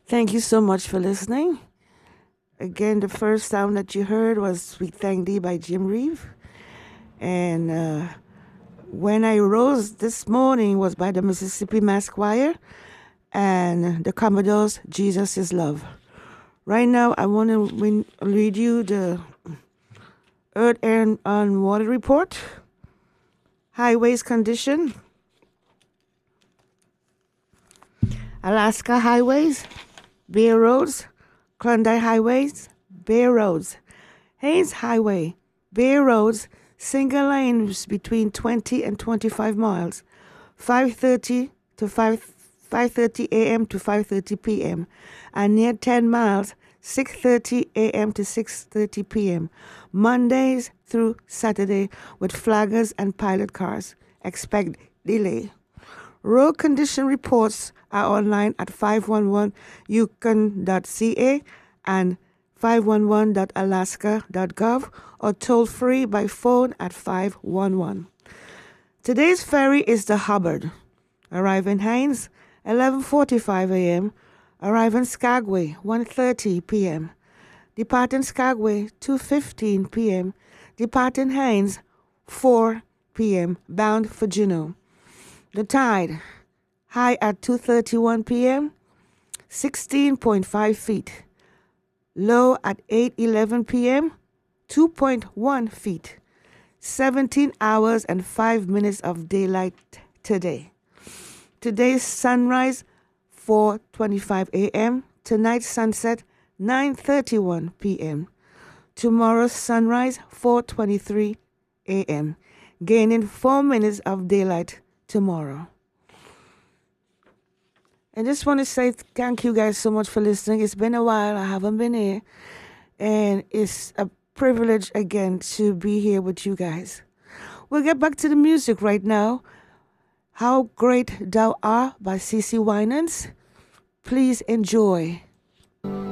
Thank you so much for listening. Again, the first sound that you heard was Sweet Thank Thee by Jim Reeve. And When I Rose this morning was by the Mississippi Mass Choir and the Commodores, Jesus is Love. Right now, I want to read you the Earth, Air, and Water Report. Highways condition. Alaska highways, Bear Roads, Klondike highways, Bear Roads, Haynes Highway, Bear Roads, single lanes between 20 and 25 miles, 5:30 to 5:30 a.m. to 5:30 p.m. and near 10 miles, 6:30 a.m. to 6:30 p.m. Mondays through Saturday with flaggers and pilot cars. Expect delay. Road condition reports are online at 511yukon.ca and 511.alaska.gov or toll free by phone at 511. Today's ferry is the Hubbard. Arriving Haynes, 11:45 a.m. Arriving Skagway, 1:30 p.m. Departing Skagway, 2:15 p.m. Departing Haynes, 4 p.m. Bound for Juneau. The tide, high at 2:31 p.m., 16.5 feet. Low at 8:11 p.m., 2.1 feet. 17 hours and 5 minutes of daylight today. Today's sunrise, 4:25 a.m. Tonight's sunset, 9:31 p.m. Tomorrow's sunrise, 4:23 a.m. Gaining 4 minutes of daylight tomorrow. I just want to say thank you guys so much for listening. It's been a while. I haven't been here. And it's a privilege again to be here with you guys. We'll get back to the music right now. How Great Thou Art by CeCe Winans. Please enjoy.